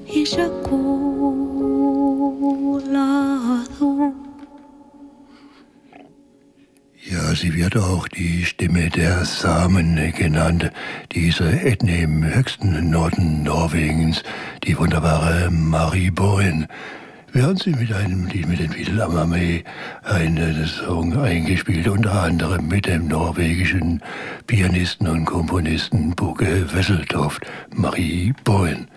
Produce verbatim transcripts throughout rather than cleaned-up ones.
Ja, sie wird auch die Stimme der Samen genannt, diese Ethnie im höchsten Norden Norwegens, die wunderbare Marie Boen. Wir haben sie mit einem Lied mit den Fidelamame einen Song eingespielt, unter anderem mit dem norwegischen Pianisten und Komponisten Boge Wesseltoft, Marie Boen.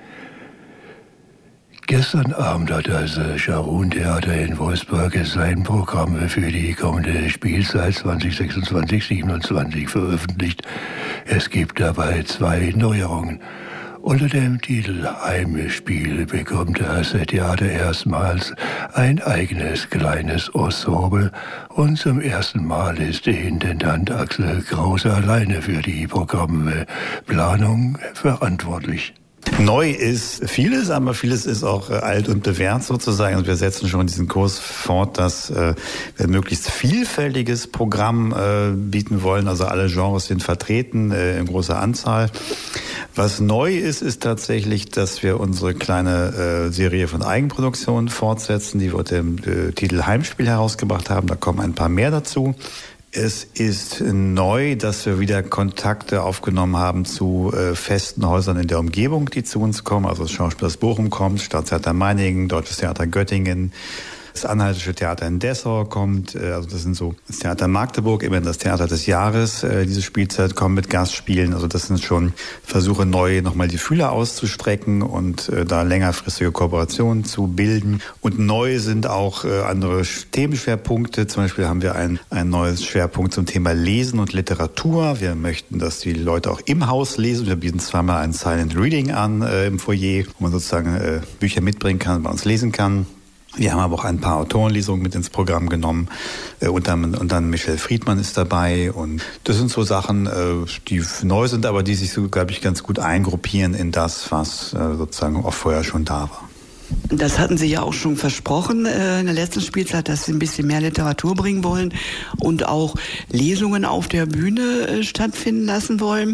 Gestern Abend hat das Scharun-Theater in Wolfsburg sein Programm für die kommende Spielzeit zwanzig sechsundzwanzig siebenundzwanzig veröffentlicht. Es gibt dabei zwei Neuerungen. Unter dem Titel Heimspiel bekommt das Theater erstmals ein eigenes kleines Ensemble und zum ersten Mal ist Intendant Axel Krause alleine für die Programmplanung verantwortlich. Neu ist vieles, aber vieles ist auch äh, alt und bewährt sozusagen. Und wir setzen schon diesen Kurs fort, dass äh, wir ein möglichst vielfältiges Programm äh, bieten wollen. Also alle Genres sind vertreten äh, in großer Anzahl. Was neu ist, ist tatsächlich, dass wir unsere kleine äh, Serie von Eigenproduktionen fortsetzen, die wir unter dem äh, Titel Heimspiel herausgebracht haben. Da kommen ein paar mehr dazu. Es ist neu, dass wir wieder Kontakte aufgenommen haben zu äh, festen Häusern in der Umgebung, die zu uns kommen. Also das Schauspiel aus Bochum kommt, Staatstheater Meiningen, Deutsches Theater Göttingen, das Anhaltische Theater in Dessau kommt. Äh, also das sind so das Theater Magdeburg, immerhin das Theater des Jahres. Äh, diese Spielzeit kommen mit Gastspielen. Also das sind schon Versuche, neu nochmal die Fühler auszustrecken und äh, da längerfristige Kooperationen zu bilden. Und neu sind auch äh, andere Themenschwerpunkte. Zum Beispiel haben wir ein, ein neues Schwerpunkt zum Thema Lesen und Literatur. Wir möchten, dass die Leute auch im Haus lesen. Wir bieten zweimal ein Silent Reading an äh, im Foyer, wo man sozusagen äh, Bücher mitbringen kann, bei uns lesen kann. Wir haben aber auch ein paar Autorenlesungen mit ins Programm genommen. Äh, und, dann, und dann Michel Friedmann ist dabei. Und das sind so Sachen, äh, die neu sind, aber die sich so, glaube ich, ganz gut eingruppieren in das, was äh, sozusagen auch vorher schon da war. Das hatten Sie ja auch schon versprochen äh, in der letzten Spielzeit, dass Sie ein bisschen mehr Literatur bringen wollen und auch Lesungen auf der Bühne äh, stattfinden lassen wollen.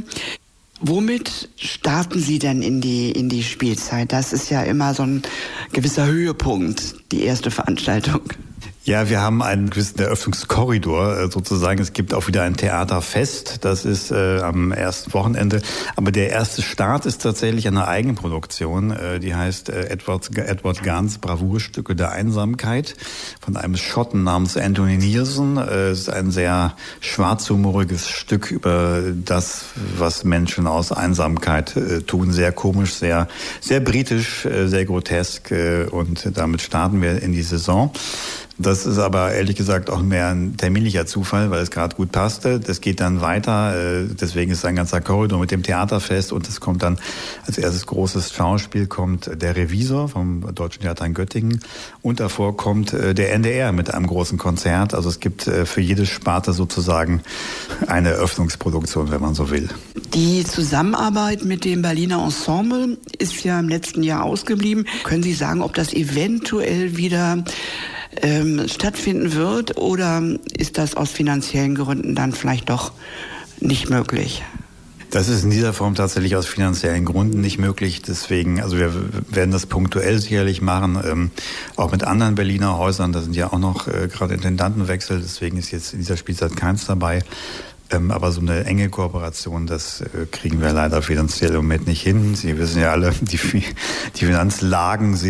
Womit starten Sie denn in die, in die Spielzeit? Das ist ja immer so ein gewisser Höhepunkt, die erste Veranstaltung. Ja, wir haben einen gewissen Eröffnungskorridor sozusagen. Es gibt auch wieder ein Theaterfest, das ist äh, am ersten Wochenende. Aber der erste Start ist tatsächlich eine Eigenproduktion, äh, die heißt äh, Edward, Edward Gahns Bravourstücke der Einsamkeit von einem Schotten namens Anthony Neilson. Äh, es ist ein sehr schwarzhumoriges Stück über das, was Menschen aus Einsamkeit äh, tun. Sehr komisch, sehr, sehr britisch, äh, sehr grotesk äh, und damit starten wir in die Saison. Das ist aber ehrlich gesagt auch mehr ein terminlicher Zufall, weil es gerade gut passte. Das geht dann weiter, deswegen ist ein ganzer Korridor mit dem Theaterfest und es kommt dann als erstes großes Schauspiel kommt der Revisor vom Deutschen Theater in Göttingen und davor kommt der N D R mit einem großen Konzert. Also es gibt für jede Sparte sozusagen eine Eröffnungsproduktion, wenn man so will. Die Zusammenarbeit mit dem Berliner Ensemble ist ja im letzten Jahr ausgeblieben. Können Sie sagen, ob das eventuell wieder ähm, stattfinden wird oder ist das aus finanziellen Gründen dann vielleicht doch nicht möglich? Das ist in dieser Form tatsächlich aus finanziellen Gründen nicht möglich. Deswegen, also wir werden das punktuell sicherlich machen, ähm, auch mit anderen Berliner Häusern. Da sind ja auch noch äh, gerade Intendantenwechsel, deswegen ist jetzt in dieser Spielzeit keins dabei. Ähm, aber so eine enge Kooperation, das äh, kriegen wir leider finanziell im Moment nicht hin. Sie wissen ja alle, die, die Finanzlagen sind